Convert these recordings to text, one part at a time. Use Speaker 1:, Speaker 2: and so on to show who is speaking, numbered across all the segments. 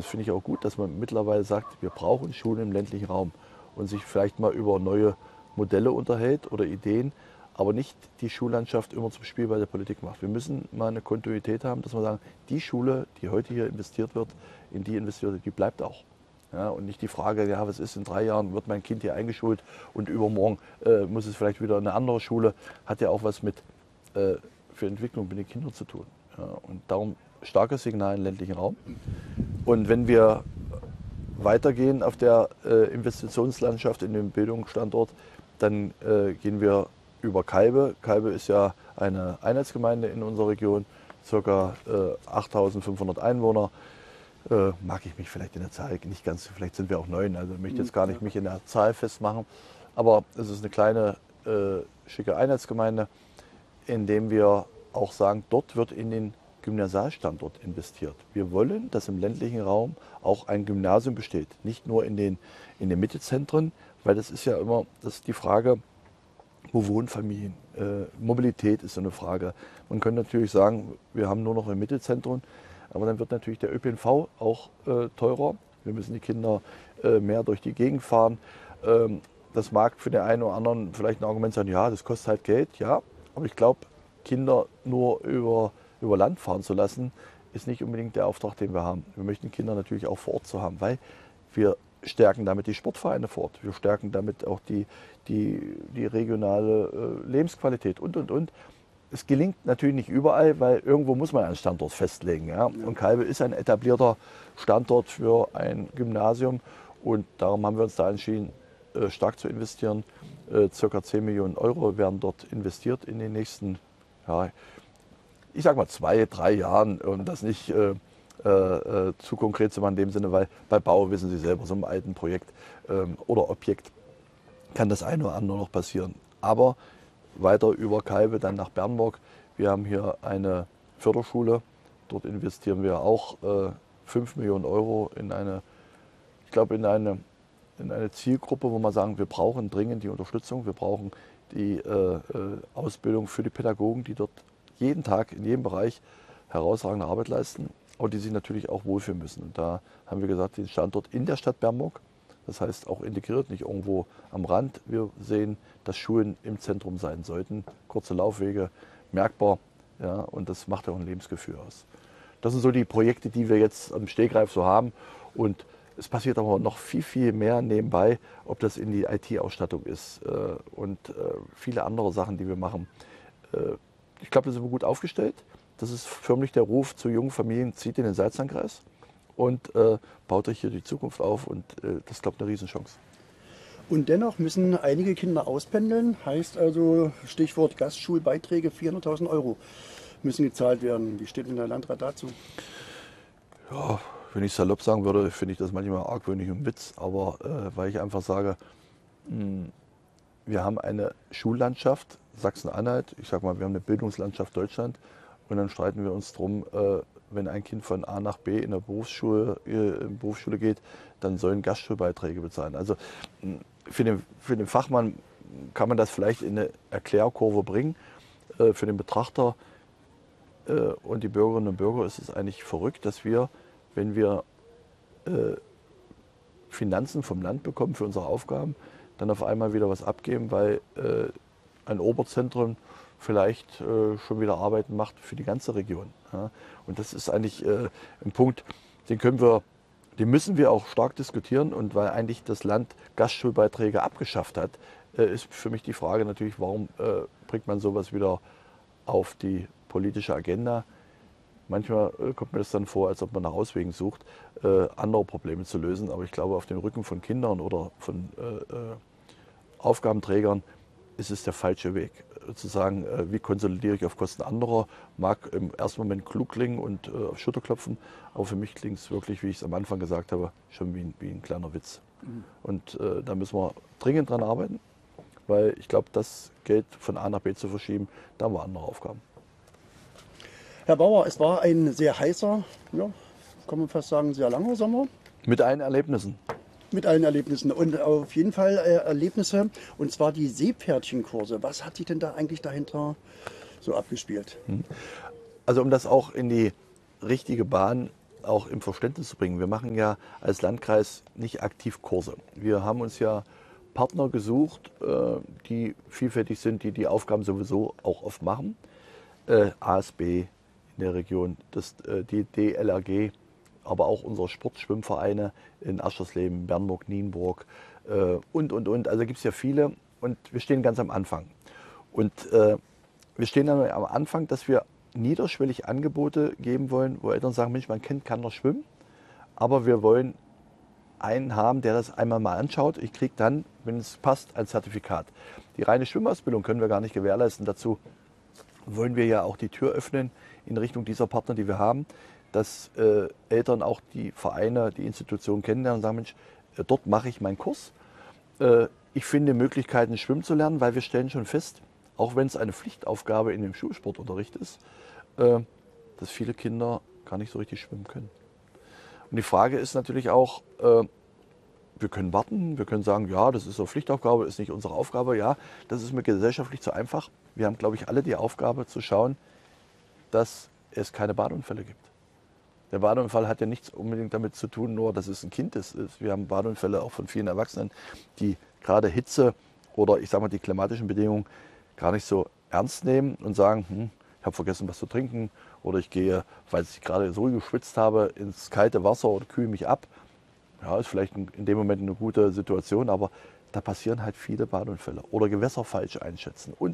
Speaker 1: das finde ich auch gut, dass man mittlerweile sagt, wir brauchen Schulen im ländlichen Raum und sich vielleicht mal über neue Modelle unterhält oder Ideen, aber nicht die Schullandschaft immer zum Spielball der Politik macht. Wir müssen mal eine Kontinuität haben, dass wir sagen, die Schule, die heute hier investiert wird, in die investiert wird, die bleibt auch. Ja, und nicht die Frage, ja, was ist in 3 Jahren, wird mein Kind hier eingeschult und übermorgen muss es vielleicht wieder in eine andere Schule, hat ja auch was mit für Entwicklung mit den Kindern zu tun. Ja, und darum starkes Signal im ländlichen Raum. Und wenn wir weitergehen auf der Investitionslandschaft in dem Bildungsstandort, dann gehen wir über Kalbe. Kalbe ist ja eine Einheitsgemeinde in unserer Region, ca. 8.500 Einwohner. Mag ich mich vielleicht in der Zahl nicht ganz, vielleicht sind wir auch 9, also ich möchte jetzt gar nicht mich in der Zahl festmachen. Aber es ist eine kleine, schicke Einheitsgemeinde, in dem wir auch sagen, dort wird in den Gymnasialstandort investiert. Wir wollen, dass im ländlichen Raum auch ein Gymnasium besteht. Nicht nur in den Mittelzentren, weil das ist ja immer die Frage, wo wohnen Familien? Mobilität ist so eine Frage. Man könnte natürlich sagen, wir haben nur noch ein Mittelzentrum, aber dann wird natürlich der ÖPNV auch teurer. Wir müssen die Kinder mehr durch die Gegend fahren. Das mag für den einen oder anderen vielleicht ein Argument sein, ja, das kostet halt Geld, ja. Aber ich glaube, Kinder nur über Land fahren zu lassen, ist nicht unbedingt der Auftrag, den wir haben. Wir möchten Kinder natürlich auch vor Ort zu haben, weil wir stärken damit die Sportvereine vor Ort. Wir stärken damit auch die regionale Lebensqualität und. Es gelingt natürlich nicht überall, weil irgendwo muss man einen Standort festlegen. Ja? Und Kalbe ist ein etablierter Standort für ein Gymnasium und darum haben wir uns da entschieden, stark zu investieren. Circa 10 Millionen Euro werden dort investiert in den nächsten, ja, ich sag mal 2, 3 Jahren, um das nicht zu konkret zu machen in dem Sinne, weil bei Bau, wissen Sie selber, so einem alten Projekt oder Objekt kann das eine oder andere noch passieren. Aber weiter über Kalbe dann nach Bernburg. Wir haben hier eine Förderschule. Dort investieren wir auch 5 Millionen Euro in eine Zielgruppe, wo wir sagen, wir brauchen dringend die Unterstützung. Wir brauchen die Ausbildung für die Pädagogen, die dort jeden Tag in jedem Bereich herausragende Arbeit leisten, aber die sich natürlich auch wohlfühlen müssen. Und da haben wir gesagt, den Standort in der Stadt Bernburg, das heißt auch integriert, nicht irgendwo am Rand. Wir sehen, dass Schulen im Zentrum sein sollten. Kurze Laufwege, merkbar. Ja, und das macht ja auch ein Lebensgefühl aus. Das sind so die Projekte, die wir jetzt am Stegreif so haben. Und es passiert aber noch viel, viel mehr nebenbei, ob das in die IT-Ausstattung ist und viele andere Sachen, die wir machen. Ich glaube, da sind wir gut aufgestellt. Das ist förmlich der Ruf zu jungen Familien, zieht in den Salzlandkreis und baut euch hier die Zukunft auf und das ist, glaube ich, eine Riesenchance.
Speaker 2: Und dennoch müssen einige Kinder auspendeln, heißt also Stichwort Gastschulbeiträge, 400.000 Euro müssen gezahlt werden. Wie steht denn der Landrat dazu?
Speaker 1: Ja, wenn ich salopp sagen würde, finde ich das manchmal argwöhnig und Witz, aber weil ich einfach sage, wir haben eine Schullandschaft, Sachsen-Anhalt, ich sage mal, wir haben eine Bildungslandschaft Deutschland und dann streiten wir uns drum, wenn ein Kind von A nach B in der Berufsschule geht, dann sollen Gastschulbeiträge bezahlen. Also für den Fachmann kann man das vielleicht in eine Erklärkurve bringen. Für den Betrachter und die Bürgerinnen und Bürger ist es eigentlich verrückt, dass wir, wenn wir Finanzen vom Land bekommen für unsere Aufgaben, dann auf einmal wieder was abgeben, weil ein Oberzentrum vielleicht schon wieder Arbeiten macht für die ganze Region. Ja. Und das ist eigentlich ein Punkt, den müssen wir auch stark diskutieren. Und weil eigentlich das Land Gastschulbeiträge abgeschafft hat, ist für mich die Frage natürlich, warum bringt man sowas wieder auf die politische Agenda? Manchmal kommt mir das dann vor, als ob man nach Auswegen sucht, andere Probleme zu lösen. Aber ich glaube, auf dem Rücken von Kindern oder von Aufgabenträgern ist es der falsche Weg. Zu sagen, wie konsolidiere ich auf Kosten anderer, mag im ersten Moment klug klingen und auf Schulter klopfen, aber für mich klingt es wirklich, wie ich es am Anfang gesagt habe, schon wie ein kleiner Witz. Und da müssen wir dringend dran arbeiten, weil ich glaube, das Geld von A nach B zu verschieben, da haben wir andere Aufgaben.
Speaker 2: Herr Bauer, es war ein sehr heißer, ja, kann man fast sagen, sehr langer Sommer.
Speaker 1: Mit allen Erlebnissen.
Speaker 2: Mit allen Erlebnissen und auf jeden Fall Erlebnisse, und zwar die Seepferdchenkurse. Was hat sich denn da eigentlich dahinter so abgespielt?
Speaker 1: Also um das auch in die richtige Bahn auch im Verständnis zu bringen. Wir machen ja als Landkreis nicht aktiv Kurse. Wir haben uns ja Partner gesucht, die vielfältig sind, die die Aufgaben sowieso auch oft machen. ASB in der Region, die DLRG, aber auch unsere Sportschwimmvereine in Aschersleben, Bernburg, Nienburg und. Also gibt es ja viele und wir stehen ganz am Anfang. Und wir stehen dann am Anfang, dass wir niederschwellig Angebote geben wollen, wo Eltern sagen, Mensch, mein Kind kann doch schwimmen, aber wir wollen einen haben, der das einmal mal anschaut. Ich kriege dann, wenn es passt, ein Zertifikat. Die reine Schwimmausbildung können wir gar nicht gewährleisten. Dazu wollen wir ja auch die Tür öffnen in Richtung dieser Partner, die wir haben, dass Eltern auch die Vereine, die Institutionen kennenlernen und sagen, Mensch, dort mache ich meinen Kurs. Ich finde Möglichkeiten, schwimmen zu lernen, weil wir stellen schon fest, auch wenn es eine Pflichtaufgabe in dem Schulsportunterricht ist, dass viele Kinder gar nicht so richtig schwimmen können. Und die Frage ist natürlich auch, wir können warten, wir können sagen, ja, das ist eine Pflichtaufgabe, ist nicht unsere Aufgabe. Ja, das ist mir gesellschaftlich zu einfach. Wir haben, glaube ich, alle die Aufgabe zu schauen, dass es keine Badeunfälle gibt. Der Badeunfall hat ja nichts unbedingt damit zu tun, nur dass es ein Kind ist. Wir haben Badeunfälle auch von vielen Erwachsenen, die gerade Hitze oder ich sage mal die klimatischen Bedingungen gar nicht so ernst nehmen und sagen, ich habe vergessen, was zu trinken oder ich gehe, weil ich gerade so geschwitzt habe, ins kalte Wasser und kühle mich ab. Ja, ist vielleicht in dem Moment eine gute Situation, aber da passieren halt viele Badeunfälle oder Gewässer falsch einschätzen und.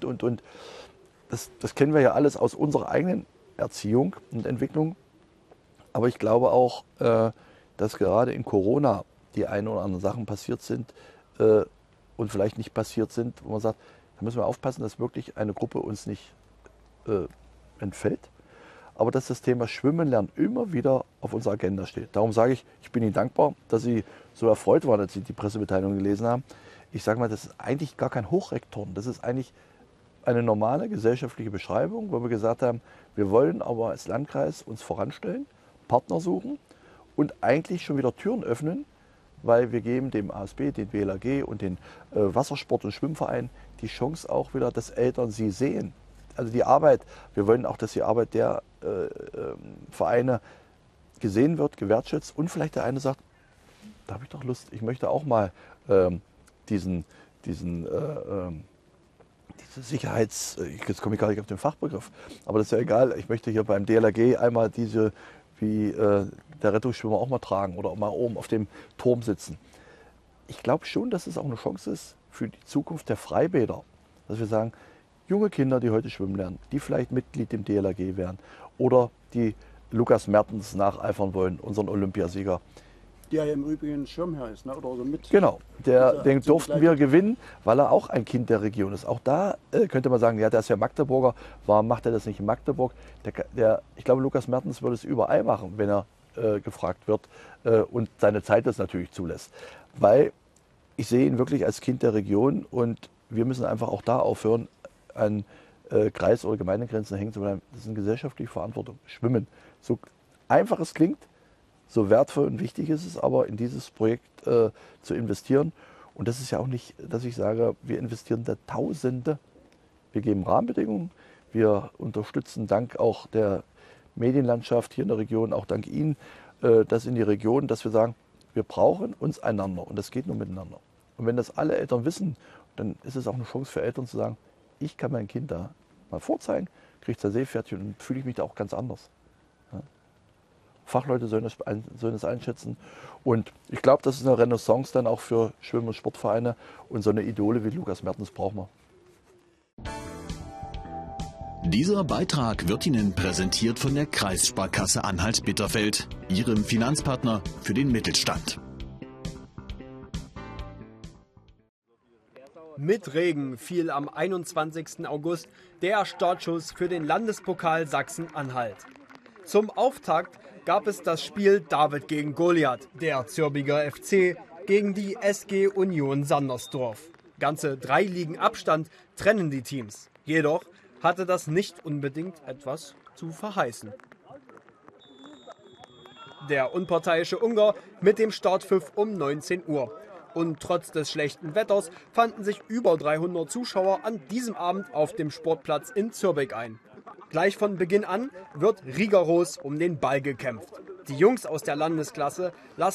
Speaker 1: Das kennen wir ja alles aus unserer eigenen Erziehung und Entwicklung. Aber ich glaube auch, dass gerade in Corona die ein oder anderen Sachen passiert sind und vielleicht nicht passiert sind, wo man sagt, da müssen wir aufpassen, dass wirklich eine Gruppe uns nicht entfällt. Aber dass das Thema Schwimmen lernen immer wieder auf unserer Agenda steht. Darum sage ich, ich bin Ihnen dankbar, dass Sie so erfreut waren, als Sie die Pressemitteilung gelesen haben. Ich sage mal, das ist eigentlich gar kein Hochrektoren. Das ist eigentlich eine normale gesellschaftliche Beschreibung, wo wir gesagt haben, wir wollen aber als Landkreis uns voranstellen, Partner suchen und eigentlich schon wieder Türen öffnen, weil wir geben dem ASB, den BLAG und den Wassersport- und Schwimmverein die Chance auch wieder, dass Eltern sie sehen. Also die Arbeit, wir wollen auch, dass die Arbeit der Vereine gesehen wird, gewertschätzt und vielleicht der eine sagt, da habe ich doch Lust, ich möchte auch mal diese jetzt komme ich gar nicht auf den Fachbegriff, aber das ist ja egal, ich möchte hier beim DLRG einmal diese, wie der Rettungsschwimmer auch mal tragen oder auch mal oben auf dem Turm sitzen. Ich glaube schon, dass es auch eine Chance ist für die Zukunft der Freibäder, dass wir sagen, junge Kinder, die heute schwimmen lernen, die vielleicht Mitglied im DLRG werden oder die Lukas Mertens nacheifern wollen, unseren Olympiasieger.
Speaker 2: Der ja im Übrigen Schirmherr ist, ne? Oder so mit.
Speaker 1: Genau, den durften wir gewinnen, weil er auch ein Kind der Region ist. Auch da könnte man sagen, ja, der ist ja Magdeburger, warum macht er das nicht in Magdeburg? Ich glaube, Lukas Mertens würde es überall machen, wenn er gefragt wird und seine Zeit das natürlich zulässt. Weil ich sehe ihn wirklich als Kind der Region und wir müssen einfach auch da aufhören, an Kreis- oder Gemeindegrenzen hängen zu bleiben. Das ist eine gesellschaftliche Verantwortung. Schwimmen. So einfach es klingt, so wertvoll und wichtig ist es aber, in dieses Projekt zu investieren. Und das ist ja auch nicht, dass ich sage, wir investieren da Tausende. Wir geben Rahmenbedingungen. Wir unterstützen dank auch der Medienlandschaft hier in der Region, auch dank Ihnen, das in die Region, dass wir sagen, wir brauchen uns einander und das geht nur miteinander. Und wenn das alle Eltern wissen, dann ist es auch eine Chance für Eltern zu sagen, ich kann mein Kind da mal vorzeigen, kriege das Seepferdchen und fühle ich mich da auch ganz anders. Ja. Fachleute sollen das einschätzen. Und ich glaube, das ist eine Renaissance dann auch für Schwimm- und Sportvereine. Und so eine Idole wie Lukas Mertens brauchen wir.
Speaker 3: Dieser Beitrag wird Ihnen präsentiert von der Kreissparkasse Anhalt-Bitterfeld, Ihrem Finanzpartner für den Mittelstand.
Speaker 4: Mit Regen fiel am 21. August der Startschuss für den Landespokal Sachsen-Anhalt. Zum Auftakt gab es das Spiel David gegen Goliath, der Zürbiger FC gegen die SG Union Sandersdorf. Ganze 3 Ligen Abstand trennen die Teams. Jedoch hatte das nicht unbedingt etwas zu verheißen. Der unparteiische Ungar mit dem Startpfiff um 19 Uhr. Und trotz des schlechten Wetters fanden sich über 300 Zuschauer an diesem Abend auf dem Sportplatz in Zürich ein. Gleich von Beginn an wird rigoros um den Ball gekämpft. Die Jungs aus der Landesklasse lassen